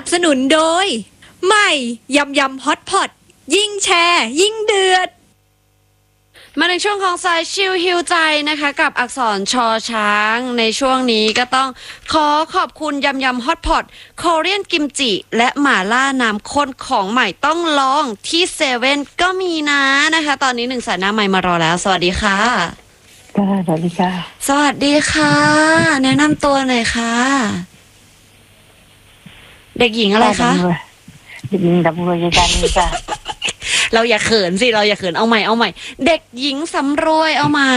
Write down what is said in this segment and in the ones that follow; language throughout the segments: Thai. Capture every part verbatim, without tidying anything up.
บสนุนโดยใหม่ยำยำฮอตพอตยิ่งแชร์ยิ่งเดือดมาในช่วงของสายชิลฮิวใจนะคะกับอักษรชอช้างในช่วงนี้ก็ต้องขอขอบคุณยำยำฮอตพอตคอเรียนกิมจิและหม่าล่าน้ำข้นของใหม่ต้องลองที่เซเว่นก็มีนะนะคะตอนนี้หนึ่งสายหน้าใหม่มารอแล้วสวัสดีค่ะค่ะสวัสดีค่ะสวัสดีค่ะแนะนำตัวหน่อยค่ะเด็กหญิงอะไรคะเด็กหญิงดำรวยกันนี่ค่ะเราอย่าเขินสิเราอย่าเขินเอาใหม่เอาใหม่เด็กหญิงสำรวยเอาใหม่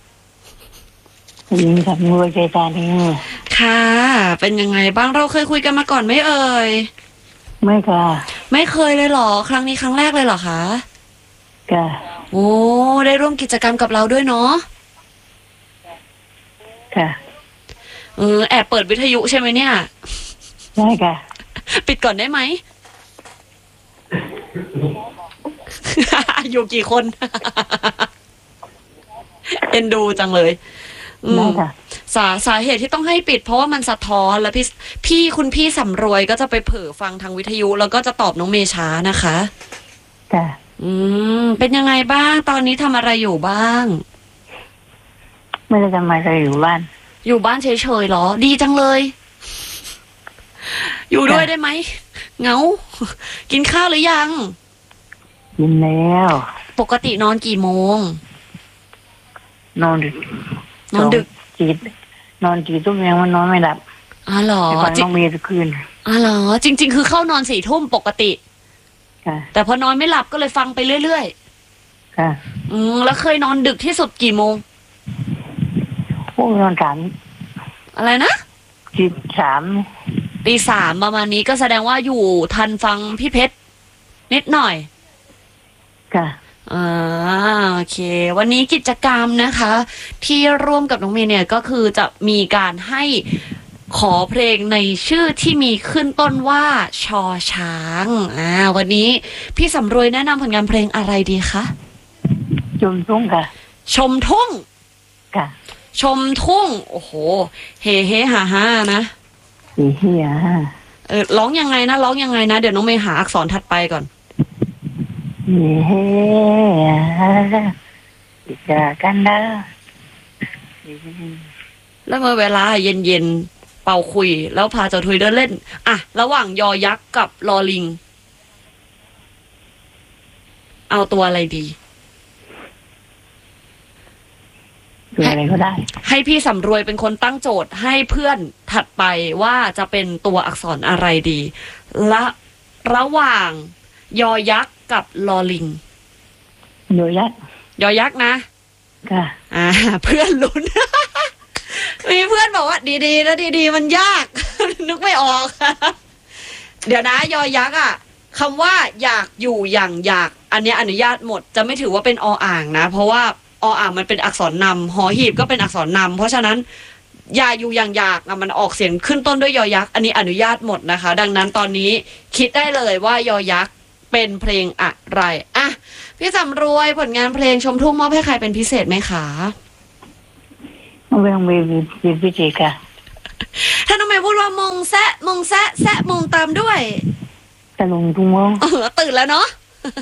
หญิงดำรวยใจตานี่ค่ะเป็นยังไงบ้างเราเคยคุยกันมาก่อนไหมเอ่ยไม่ค่ะไม่เคยเลยเหรอครั้งนี้ครั้งแรกเลยเหรอคะค่ะโอ้ได้ร่วมกิจกรรมกับเราด้วยเนาะค่ะเออแอบเปิดวิทยุใช่ไหมเนี่ยได้ค่ะปิดก่อนได้ไหม อยู่กี่คน เอ็นดูจังเลยได้ค่ะสาสาเหตุที่ต้องให้ปิดเพราะว่ามันสะท้อนแล้วพี่พี่คุณพี่สำรวยก็จะไปเผลอฟังทางวิทยุแล้วก็จะตอบน้องเมช้านะคะค่ะอืมเป็นยังไงบ้างตอนนี้ทำอะไรอยู่บ้างไม่ได้ทำอะไรอยู่บ้านอยู่บ้านเฉยๆหรอดีจังเลยอยู่ด้วยได้ไหมเหงากินข้าวหรือยังกินแล้วปกตินอนกี่โมงนอนดึกนอนดึกจีดนอนจีตุ้มยังมันนอนไม่หลับอ๋อเหรอฟังน้องเมย์ทุกคืนอ๋อเหรอจริงๆคือเข้านอนสี่ทุ่มปกติค่ะแต่พอนอนไม่หลับก็เลยฟังไปเรื่อยๆค่ะอืมแล้วเคยนอนดึกที่สุดกี่โมงโอ้นอนสามอะไรนะจีสามตีสามประมาณนี้ก็แสดงว่าอยู่ทันฟังพี่เพชรนิดหน่อยค่ะอ่าโอเควันนี้กิจกรรมนะคะที่ร่วมกับน้องเมย์เนี่ยก็คือจะมีการให้ขอเพลงในชื่อที่มีขึ้นต้นว่าชอช้างอ่าวันนี้พี่สำรวยแนะนำผลงานเพลงอะไรดีคะชมทุ่งค่ะชมทุ่งค่ะชมทุ่งโอ้โหเฮเฮฮ่าฮ่านะเฮเฮฮ่าเออร้องยังไงนะร้องยังไงนะเดี๋ยวน้องเมย์หาอักษรถัดไปก่อนเฮ้ยจะกันได้แล้วเมื่อเวลาเย็นๆเป่าคุยแล้วพาเจ้าทุยเดินเล่นอ่ะระหว่างยอยักษ์กับลอลิงเอาตัวอะไรดีตัวอะไรก็ได้ให้พี่สำรวยเป็นคนตั้งโจทย์ให้เพื่อนถัดไปว่าจะเป็นตัวอักษรอะไรดีและระหว่างยอยักษ์กับลอลิงยอยักษ์ยอยักษ์นะค่ะอ่าเพื่อนลุ้น มีเพื่อนบอกว่าดีๆนะดีๆมันยาก นึกไม่ออก เดี๋ยวนะยอยักษ์อ่ะคำว่าอยากอยู่อย่างอยากอันนี้อนุญาตหมดจะไม่ถือว่าเป็นออ่างนะเพราะว่าออ่างมันเป็นอักษรนำหอหีบก็เป็นอักษรนำเพราะฉะนั้นอยากอยู่อย่างอยากอ่ะมันออกเสียงขึ้นต้นด้วยยอยักษ์อันนี้อนุญาตหมดนะคะดังนั้นตอนนี้คิดได้เลยว่ายอยักษ์เป็นเพลงอะไรอ่ะพี่สำรวยผลงานเพลงชมทุ่งมอบให้ใครเป็นพิเศษไหมคะน้องเมย์มีพิเศษค่ะถ้าน้องเมย์พูดว่ามงแซะมงแซะแซะมงตามด้วยตะลงทุ่งมองเออตื่นแล้วเนาะ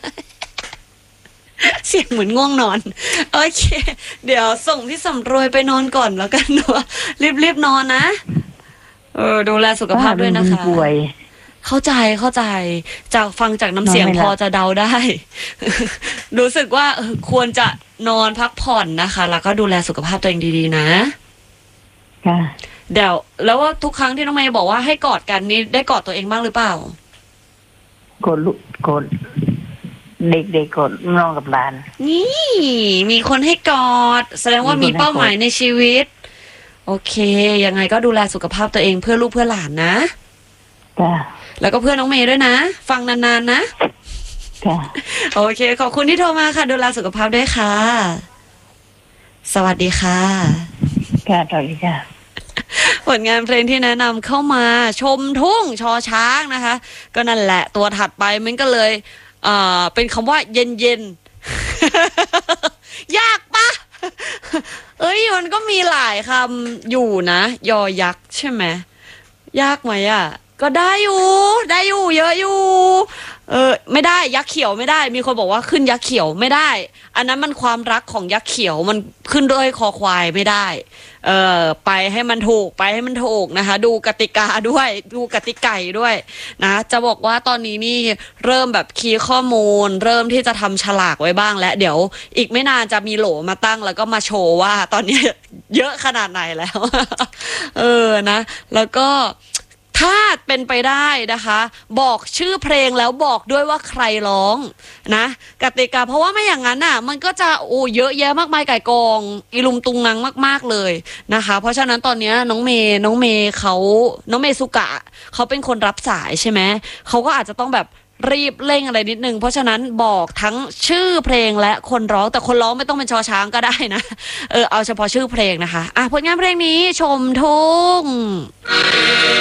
เสียงเหมือนง่วงนอนโอเคเดี๋ยวส่งพี่สำรวยไปนอนก่อนแล้วกันเนาะรีบๆนอนนะเออดูแลสุขภาพด้วยนะคะป่วยเข้าใจเข้าใจจากฟังจากน้ำเสียงพอจะเดาได้ รู้สึกว่าควรจะนอนพักผ่อนนะคะแล้วก็ดูแลสุขภาพตัวเองดีๆนะค่ะเดี๋ยวแล้วว่าทุกครั้งที่น้องเมย์บอกว่าให้กอดกันนี่ได้กอดตัวเองบ้างหรือเปล่ากดลุกดเด็กๆกดน้องกับหลานนี่มีคนให้กอดแสดงว่ามีเป้าหมายในชีวิตโอเคยังไงก็ดูแลสุขภาพตัวเองเพื่อลูกเพื่อหลานนะจ้ะแล้วก็เพื่อนน้องเมย์ด้วยนะฟังนานๆนะจ้ะโอเคขอบคุณที่โทรมาค่ะดูแลสุขภาพด้วยค่ะสวัสดีค่ะค่ะสวัสดีค่ะผลงานเพลงที่แนะนำเข้ามาชมทุ่งชอช้างนะคะก็นั่นแหละตัวถัดไปมันก็เลยเอ่อเป็นคำว่าเย็นเย็น ยากปะเอ้ยมันก็มีหลายคำอยู่นะยอยักษ์ใช่ไหมยากไหมอ่ะก็ได้อยู่ได้อยู่เยอะอยู่เออไม่ได้ยักษ์เขียวไม่ได้มีคนบอกว่าขึ้นยักษ์เขียวไม่ได้ อันนั้นมันความรักของยักษ์เขียวมันขึ้นด้วยคอควายไม่ได้เออไปให้มันถูกไปให้มันถูกนะคะดูกติกาด้วยดูกติกาด้วยนะจะบอกว่าตอนนี้นี่เริ่มแบบคีย์ข้อมูลเริ่มที่จะทำฉลากไว้บ้างแล้วเดี๋ยวอีกไม่นานจะมีโหลมาตั้งแล้วก็มาโชว์ว่าตอนนี้เยอะขนาดไหนแล้ว เออนะแล้วก็ถ้าเป็นไปได้นะคะบอกชื่อเพลงแล้วบอกด้วยว่าใครร้องนะกติกาเพราะว่าไม่อย่างนั้นอ่ะมันก็จะโอ้เยอะแยะมากมายไก่กองอีลุมตุงนังมากๆเลยนะคะเพราะฉะนั้นตอนนี้น้องเมย์น้องเมย์เขาน้องเมย์สุกะเขาเป็นคนรับสายใช่ไหมเขาก็อาจจะต้องแบบรีบเร่งอะไรนิดนึงเพราะฉะนั้นบอกทั้งชื่อเพลงและคนร้องแต่คนร้องไม่ต้องเป็นชอช้างก็ได้นะเออเอาเฉพาะชื่อเพลงนะคะอ่ะผลงานเพลงนี้ชมทุ่ง